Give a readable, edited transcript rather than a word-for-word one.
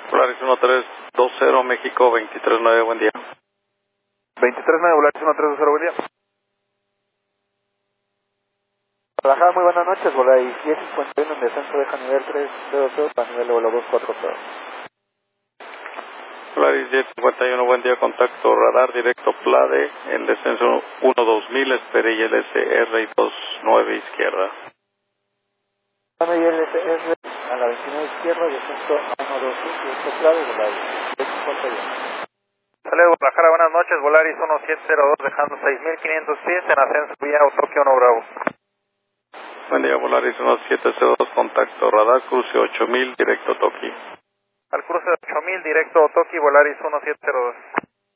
Polaris 1320 México 239, buen día. 239 Volaris 1320, buen día. Guadalajara, muy buenas noches, Volaris 1051 en descenso deja nivel 300 para nivel de vuelo 240. Polaris 1051, buen día, contacto radar directo PLADE, en descenso 12000, espere ILS R29 izquierda. ILS a la 29 izquierda, descenso 125, directo clave, Volaris 1051. Sale Guadalajara, buenas noches, Volaris 1702 dejando 6500 pies en ascenso vía Tokio 1 Bravo. Buen día, Volaris 1702, contacto radar, cruce 8000, directo Toki. Al cruce de 8000, directo Toki, Volaris 1702.